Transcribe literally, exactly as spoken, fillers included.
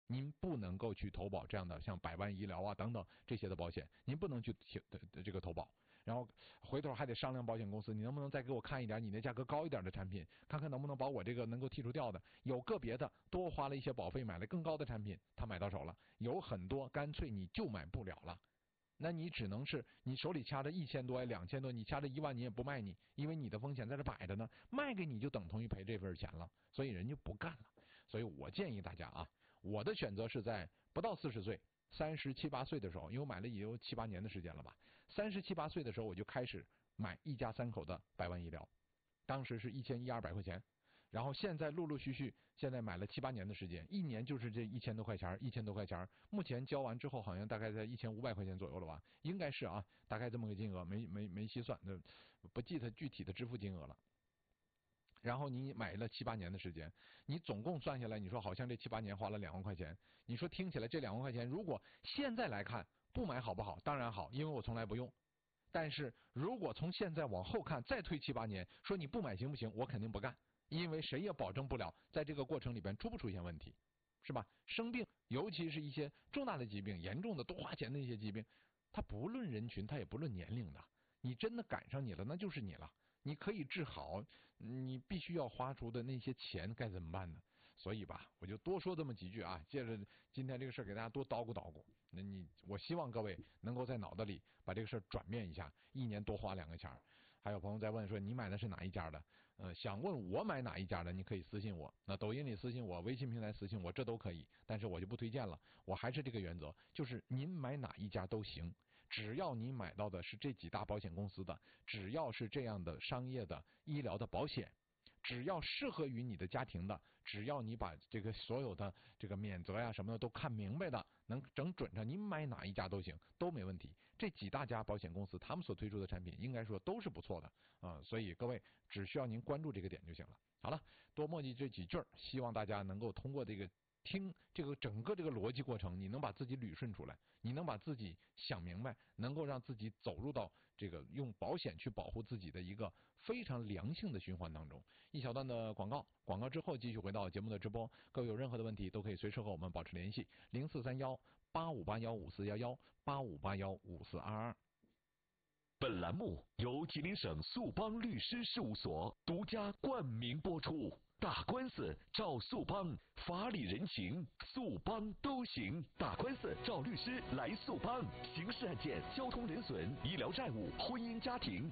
您不能够去投保这样的像百万医疗啊等等这些的保险，您不能去这个投保。然后回头还得商量保险公司，你能不能再给我看一点你那价格高一点的产品，看看能不能把我这个能够剔除掉的。有个别的多花了一些保费买了更高的产品，他买到手了，有很多干脆你就买不了了。那你只能是你手里掐着一千多两千多，你掐着一万你也不卖你，因为你的风险在这摆着呢，卖给你就等同于赔这份钱了，所以人就不干了。所以我建议大家啊，我的选择是在不到四十岁。三十七八岁的时候，因为我买了也有七八年的时间了吧。三十七八岁的时候，我就开始买一家三口的百万医疗，当时是一千一二百块钱，然后现在陆陆续续，现在买了七八年的时间，一年就是这一千多块钱，一千多块钱，目前交完之后好像大概在一千五百块钱左右了吧，应该是啊，大概这么个金额，没没没细算，不记得具体的支付金额了。然后你买了七八年的时间，你总共算下来，你说好像这七八年花了两万块钱，你说听起来这两万块钱，如果现在来看不买好不好？当然好，因为我从来不用。但是如果从现在往后看，再推七八年，说你不买行不行？我肯定不干，因为谁也保证不了在这个过程里边出不出现问题，是吧？生病，尤其是一些重大的疾病、严重的多花钱的一些疾病，它不论人群，它也不论年龄的，你真的赶上你了，那就是你了。你可以治好，你必须要花出的那些钱该怎么办呢？所以吧，我就多说这么几句啊，借着今天这个事儿给大家多叨咕叨咕。那你，我希望各位能够在脑子里把这个事儿转变一下，一年多花两个钱。还有朋友在问说你买的是哪一家的？呃，想问我买哪一家的，你可以私信我，那抖音里私信我，微信平台私信我，这都可以。但是我就不推荐了，我还是这个原则，就是您买哪一家都行，只要你买到的是这几大保险公司的，只要是这样的商业的医疗的保险，只要适合于你的家庭的，只要你把这个所有的这个免责呀什么的都看明白的，能整准上，你买哪一家都行，都没问题。这几大家保险公司他们所推出的产品应该说都是不错的啊、呃，所以各位只需要您关注这个点就行了。好了，多墨迹这几句，希望大家能够通过这个听这个整个这个逻辑过程，你能把自己捋顺出来，你能把自己想明白，能够让自己走入到这个用保险去保护自己的一个非常良性的循环当中。一小段的广告，广告之后继续回到节目的直播。各位有任何的问题都可以随时和我们保持联系，零四三幺八五八幺五四幺幺八五八幺五四二二。 本栏目由吉林省速邦律师事务所独家冠名播出。打官司找速邦，法理人情速邦都行。打官司找律师来速邦，刑事案件、交通人损、医疗债务、婚姻家庭。